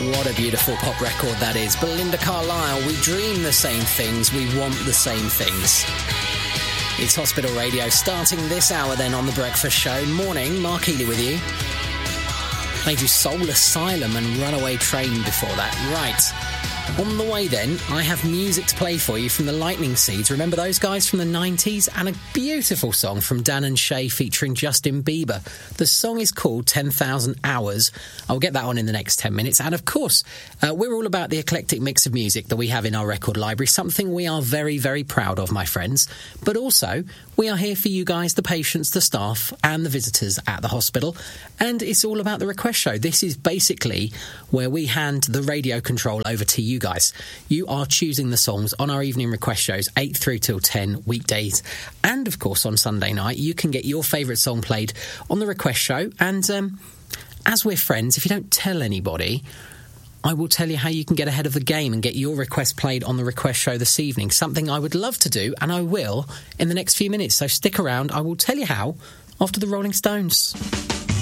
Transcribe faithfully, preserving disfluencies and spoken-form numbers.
What a beautiful pop record that is. Belinda Carlisle, we dream the same things, we want the same things. It's Hospital Radio, starting this hour then on The Breakfast Show. Morning, Mark Healy with you. Played you Soul Asylum and Runaway Train before that. Right. On the way then, I have music to play for you from the Lightning Seeds. Remember those guys from the nineties? And a beautiful song from Dan and Shay featuring Justin Bieber. The song is called ten thousand hours. I'll get that on in the next ten minutes. And of course, uh, we're all about the eclectic mix of music that we have in our record library, something we are very, very proud of, my friends. But also, we are here for you guys, the patients, the staff, and the visitors at the hospital. And it's all about the request show. This is basically where we hand the radio control over to you guys. You are choosing the songs on our evening request shows, eight through till ten weekdays. And of course, on Sunday night, you can get your favourite song played on the request show. And um, as we're friends, if you don't tell anybody, I will tell you how you can get ahead of the game and get your request played on the request show this evening. Something I would love to do, and I will in the next few minutes. So stick around. I will tell you how after the Rolling Stones.